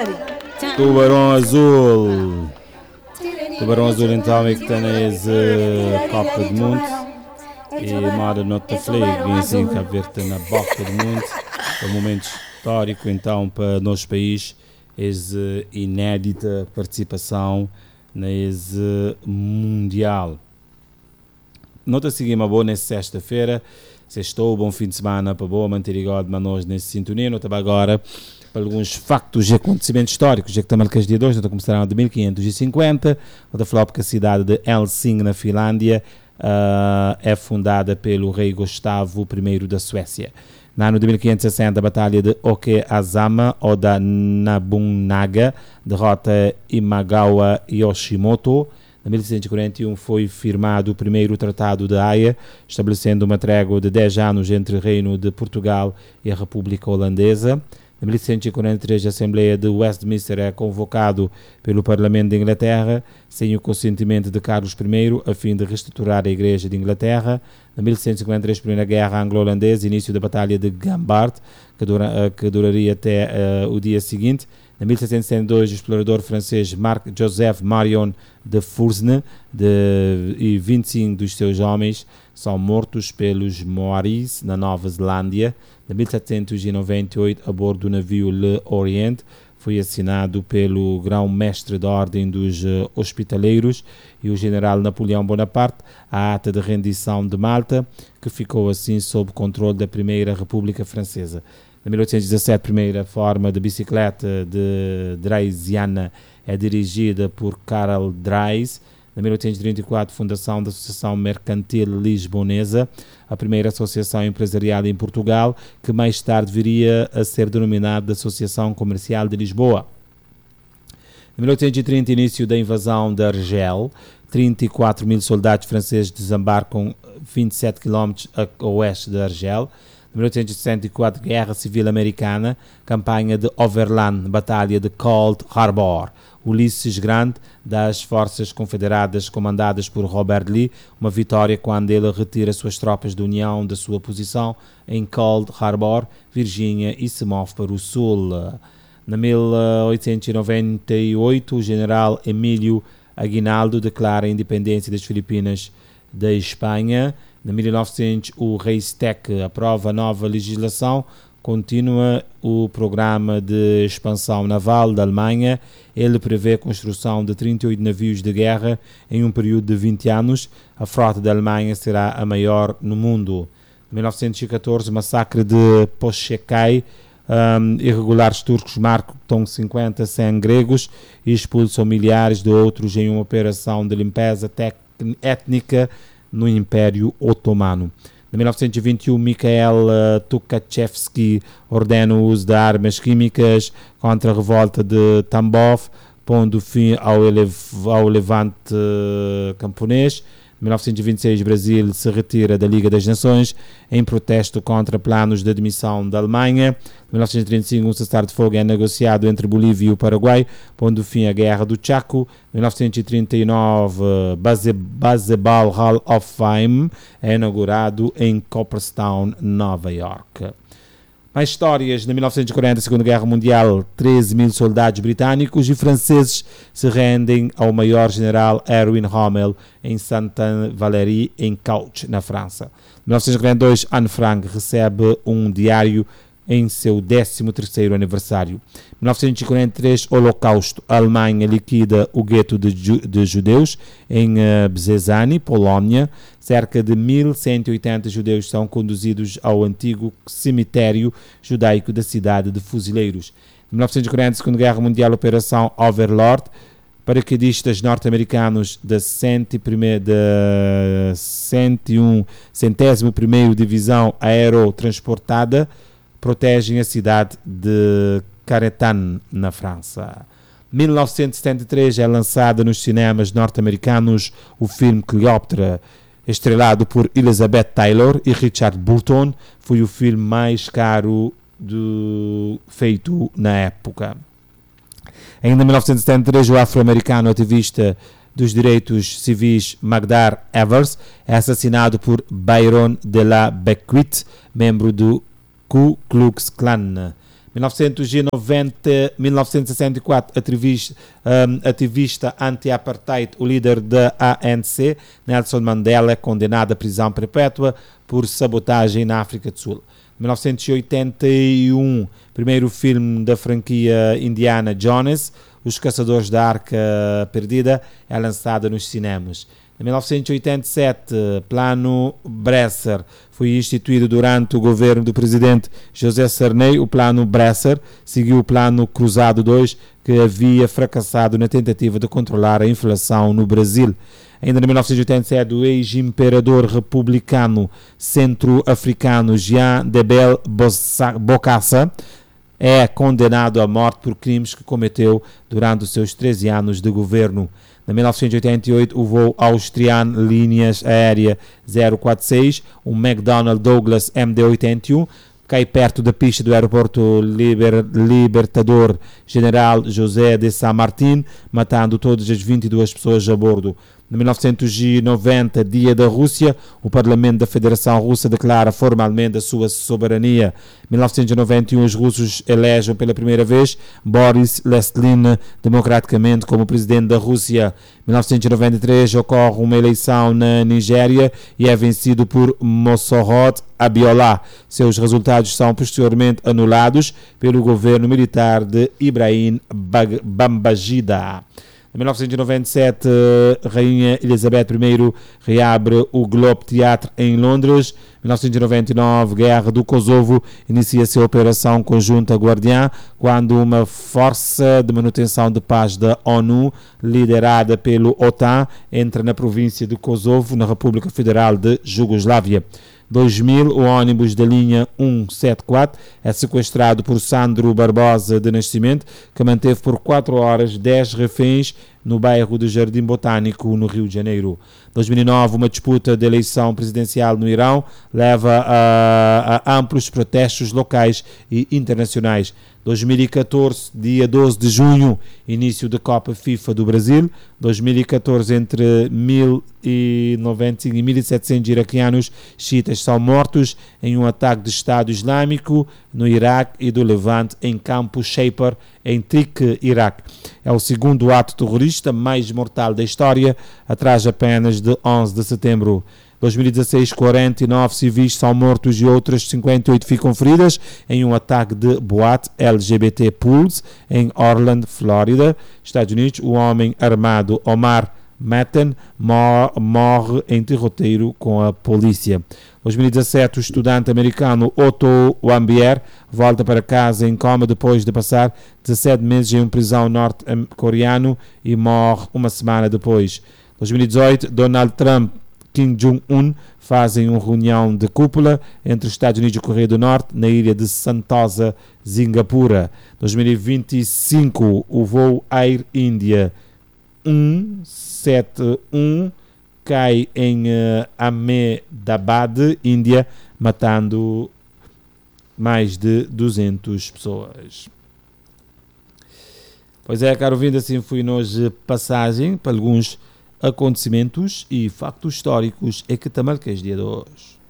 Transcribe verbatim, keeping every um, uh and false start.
Tubarão Azul. Tubarão Azul então é que está na Copa do Mundo. E moda nota flag, assim, que a ver na boca do mundo. É um momento histórico então para o nosso país. Essa inédita participação na mundial. Nota seguimos boa nessa sexta-feira. Sextou, bom fim de semana para boa manter igual de nós nesse sintonia. Nota agora para alguns factos e acontecimentos históricos. Já que estamos no dia dois, nós começaram de mil quinhentos e cinquenta. Nota falar porque a cidade de Helsinki, na Finlândia, uh, é fundada pelo rei Gustavo I da Suécia. No ano de mil quinhentos e sessenta, a Batalha de Oke-Azama, ou da Nobunaga, derrota Imagawa Yoshimoto. Em mil seiscentos e quarenta e um foi firmado o primeiro Tratado de Haia, estabelecendo uma trégua de dez anos entre o Reino de Portugal e a República Holandesa. Em mil seiscentos e quarenta e três, a Assembleia de Westminster é convocado pelo Parlamento de Inglaterra, sem o consentimento de Carlos I, a fim de reestruturar a Igreja de Inglaterra. Em mil seiscentos e cinquenta e três, Primeira Guerra Anglo-Holandesa, início da Batalha de Gambart, que, dura, que duraria até uh, o dia seguinte. Em mil seiscentos e setenta e dois, o explorador francês Marc-Joseph Marion de Foursne de, e vinte e cinco dos seus homens são mortos pelos Maoris na Nova Zelândia. Em mil setecentos e noventa e oito, a bordo do navio Le Orient, foi assinado pelo grão-mestre da Ordem dos uh, Hospitaleiros e o general Napoleão Bonaparte a ata de rendição de Malta, que ficou assim sob controle da Primeira República Francesa. Em mil oitocentos e dezassete, a primeira forma de bicicleta de Dreisiana é dirigida por Karl Dreis. Em mil oitocentos e trinta e quatro, fundação da Associação Mercantil Lisbonesa, a primeira associação empresarial em Portugal, que mais tarde viria a ser denominada Associação Comercial de Lisboa. Em mil oitocentos e trinta, início da invasão de Argel, trinta e quatro mil soldados franceses desembarcam vinte e sete quilómetros a oeste de Argel. Em mil oitocentos e sessenta e quatro, Guerra Civil Americana, campanha de Overland, Batalha de Cold Harbor. Ulysses Grant, das forças confederadas comandadas por Robert Lee, uma vitória quando ele retira suas tropas da União da sua posição em Cold Harbor, Virgínia, e se move para o sul. Na mil oitocentos e noventa e oito, o general Emílio Aguinaldo declara a independência das Filipinas da Espanha. Em mil e novecentos, o Reichstag aprova a nova legislação, continua o programa de expansão naval da Alemanha. Ele prevê a construção de trinta e oito navios de guerra em um período de vinte anos. A frota da Alemanha será a maior no mundo. Em mil novecentos e catorze, o massacre de Pochekai. Um, irregulares turcos matam cinquenta, cem gregos e expulsam milhares de outros em uma operação de limpeza étnica no Império Otomano. Em mil novecentos e vinte e um, Mikhail uh, Tukhachevsky ordena o uso de armas químicas contra a revolta de Tambov, pondo fim ao, elev- ao levante uh, camponês. Em mil novecentos e vinte e seis, Brasil se retira da Liga das Nações em protesto contra planos de admissão da Alemanha. Em mil novecentos e trinta e cinco, um cessar de fogo é negociado entre Bolívia e o Paraguai, pondo fim à Guerra do Chaco. Em mil novecentos e trinta e nove, Base- Baseball Hall of Fame é inaugurado em Cooperstown, Nova York. Mais histórias. Em mil novecentos e quarenta, Segunda Guerra Mundial, treze mil soldados britânicos e franceses se rendem ao maior general Erwin Rommel em Sainte-Valery, em Cauch, na França. Em mil novecentos e quarenta e dois, Anne Frank recebe um diário em seu décimo terceiro aniversário. Em mil novecentos e quarenta e três, Holocausto. A Alemanha liquida o gueto de, ju- de judeus em uh, Bzezany, Polónia. Cerca de mil cento e oitenta judeus são conduzidos ao antigo cemitério judaico da cidade de Fuzileiros. Em mil novecentos e quarenta, Segunda Guerra Mundial, Operação Overlord. Paraquedistas norte-americanos da cento e um centésima primeira Divisão Aerotransportada protegem a cidade de Carentan, na França. Em mil novecentos e setenta e três é lançado nos cinemas norte-americanos o filme Cleópatra, estrelado por Elizabeth Taylor e Richard Burton. Foi o filme mais caro do, feito na época. Ainda em mil novecentos e setenta e três, o afro-americano ativista dos direitos civis Magdar Evers é assassinado por Byron de la Beckwith, membro do Ku Klux Klan. mil novecentos e noventa, mil novecentos e sessenta e quatro, ativista, um, ativista anti-apartheid, o líder da A N C, Nelson Mandela, é condenado à prisão perpétua por sabotagem na África do Sul. mil novecentos e oitenta e um, primeiro filme da franquia indiana Jonas, Os Caçadores da Arca Perdida, é lançado nos cinemas. Em mil novecentos e oitenta e sete, Plano Bresser foi instituído durante o governo do presidente José Sarney. O Plano Bresser seguiu o Plano Cruzado dois, que havia fracassado na tentativa de controlar a inflação no Brasil. Ainda em mil novecentos e oitenta e sete, o ex-imperador republicano centro-africano Jean Debel Bokassa é condenado à morte por crimes que cometeu durante os seus treze anos de governo. Em mil novecentos e oitenta e oito, o voo austriano Linhas Aérea zero quatro seis, o McDonnell Douglas M D oitenta e um, cai perto da pista do aeroporto Liber, Libertador General José de San Martín, matando todas as vinte e duas pessoas a bordo. Em mil novecentos e noventa, Dia da Rússia, o Parlamento da Federação Russa declara formalmente a sua soberania. Em mil novecentos e noventa e um, os russos elegem pela primeira vez Boris Yeltsin democraticamente como presidente da Rússia. Em mil novecentos e noventa e três, ocorre uma eleição na Nigéria e é vencido por Mossorot Abiola. Seus resultados são posteriormente anulados pelo governo militar de Ibrahim Babangida. Em mil novecentos e noventa e sete, Rainha Elizabeth I reabre o Globe Theatre em Londres. Em mil novecentos e noventa e nove, Guerra do Kosovo, inicia-se a Operação Conjunta Guardiã, quando uma força de manutenção de paz da ONU, liderada pelo OTAN, entra na província de Kosovo, na República Federal de Jugoslávia. dois mil, o ônibus da linha cento e setenta e quatro é sequestrado por Sandro Barbosa de Nascimento, que manteve por quatro horas dez reféns no bairro do Jardim Botânico, no Rio de Janeiro. dois mil e nove, uma disputa de eleição presidencial no Irão leva a, a amplos protestos locais e internacionais. dois mil e catorze, dia doze de junho, início da Copa FIFA do Brasil. dois mil e catorze, entre mil e noventa e cinco e mil e setecentos iraquianos xiitas são mortos em um ataque de Estado Islâmico no Iraque e do Levante em Campo Shaper, em Tikrit, Iraque. É o segundo ato terrorista mais mortal da história, atrás apenas de onze de setembro. dois mil e dezasseis, quarenta e nove civis são mortos e outras cinquenta e oito ficam feridas em um ataque de boate L G B T Pulse em Orlando, Flórida, Estados Unidos. O homem armado Omar Maten morre em tiroteio com a polícia. dois mil e dezassete, o estudante americano Otto Warmbier volta para casa em coma depois de passar dezassete meses em uma prisão norte-coreano e morre uma semana depois. dois mil e dezoito, Donald Trump e Kim Jong-un fazem uma reunião de cúpula entre os Estados Unidos e a Coreia do Norte na ilha de Sentosa, Singapura. dois mil e vinte e cinco, o voo Air India cento e setenta e um cai em uh, Ahmedabad, Índia, matando mais de duzentas pessoas. Pois é, caro ouvinte, assim foi hoje passagem para alguns acontecimentos e factos históricos é que tamalcas dia de hoje.